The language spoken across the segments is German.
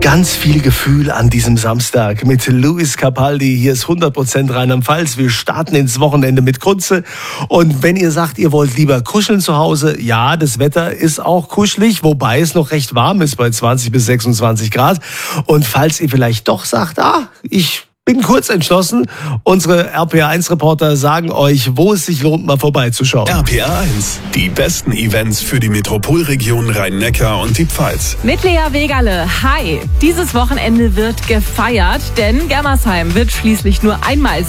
Ganz viel Gefühl an diesem Samstag mit Luis Capaldi. Hier ist 100% Rheinland-Pfalz. Wir starten ins Wochenende mit Grütze. Und wenn ihr sagt, ihr wollt lieber kuscheln zu Hause, ja, das Wetter ist auch kuschelig, wobei es noch recht warm ist bei 20 bis 26 Grad. Und falls ihr vielleicht doch sagt, ich bin kurz entschlossen, unsere RPA1-Reporter sagen euch, wo es sich lohnt, mal vorbeizuschauen. RPA1, die besten Events für die Metropolregion Rhein-Neckar und die Pfalz. Mit Lea Wegerle. Hi! Dieses Wochenende wird gefeiert, denn Germersheim wird schließlich nur einmal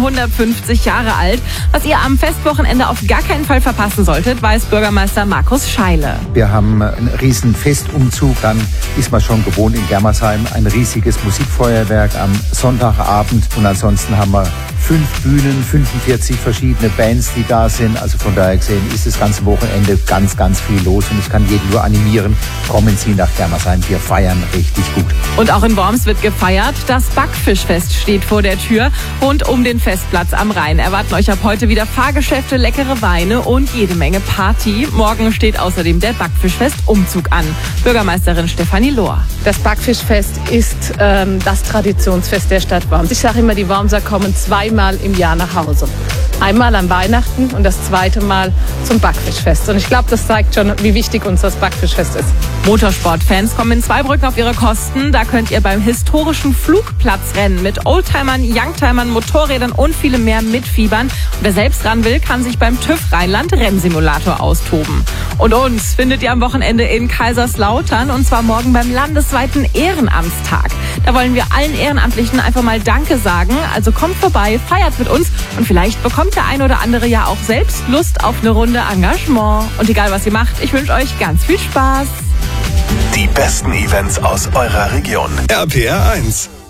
750 Jahre alt. Was ihr am Festwochenende auf gar keinen Fall verpassen solltet, weiß Bürgermeister Markus Scheile. Wir haben einen riesen Festumzug, dann ist man schon gewohnt in Germersheim, ein riesiges Musikfeuerwerk am Sonntagabend. Und ansonsten haben wir 5 Bühnen, 45 verschiedene Bands, die da sind. Also von daher gesehen ist das ganze Wochenende ganz, ganz viel los. Und ich kann jeden nur animieren, kommen Sie nach Germersheim, wir feiern richtig gut. Und auch in Worms wird gefeiert. Das Backfischfest steht vor der Tür. Rund um den Festplatz am Rhein erwarten euch ab heute wieder Fahrgeschäfte, leckere Weine und jede Menge Party. Morgen steht außerdem der Backfischfest-Umzug an. Bürgermeisterin Stefanie Lohr. Das Backfischfest ist das Traditionsfest der Stadt Worms. Ich sage immer, die Wormser kommen zweimal im Jahr nach Hause. Einmal an Weihnachten und das zweite Mal zum Backfischfest. Und ich glaube, das zeigt schon, wie wichtig uns das Backfischfest ist. Motorsportfans kommen in Zweibrücken auf ihre Kosten. Da könnt ihr beim historischen Flugplatzrennen mit Oldtimern, Youngtimern, Motorrädern und vielem mehr mitfiebern. Und wer selbst ran will, kann sich beim TÜV Rheinland Rennsimulator austoben. Und uns findet ihr am Wochenende in Kaiserslautern und zwar morgen beim landesweiten Ehrenamtstag. Da wollen wir allen Ehrenamtlichen einfach mal Danke sagen. Also kommt vorbei, feiert mit uns und vielleicht bekommt der ein oder andere ja auch selbst Lust auf eine Runde Engagement. Und egal was ihr macht, ich wünsche euch ganz viel Spaß. Die besten Events aus eurer Region. RPA1.